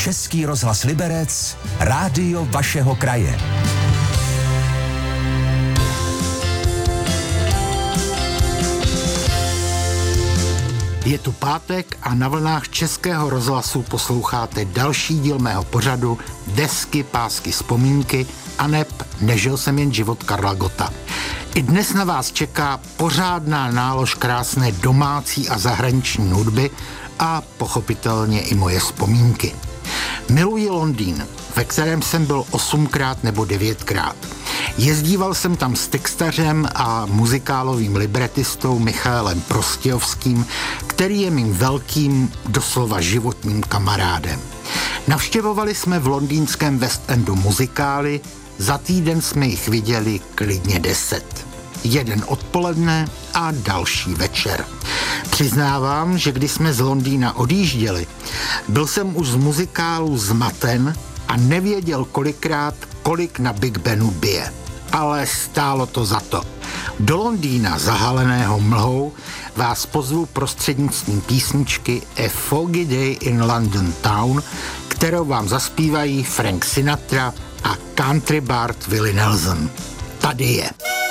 Český rozhlas Liberec, rádio vašeho kraje. Je tu pátek a na vlnách Českého rozhlasu posloucháte další díl mého pořadu Desky, pásky, vzpomínky aneb Nežil jsem jen život Karla Gotta. I dnes na vás čeká pořádná nálož krásné domácí a zahraniční hudby a pochopitelně i moje vzpomínky. Miluji Londýn, ve kterém jsem byl 8krát nebo 9krát. Jezdíval jsem tam s textařem a muzikálovým libretistou Michaelem Prostějovským, který je mým velkým, doslova životním kamarádem. Navštěvovali jsme v londýnském West Endu muzikály, za týden jsme jich viděli klidně 10. Jeden odpoledne a další večer. Přiznávám, že když jsme z Londýna odjížděli, byl jsem už z muzikálu zmaten a nevěděl kolik na Big Benu bije. Ale stálo to za to. Do Londýna zahaleného mlhou vás pozvu prostřednictvím písničky A Foggy Day in London Town, kterou vám zaspívají Frank Sinatra a country bard Willie Nelson. Tady je.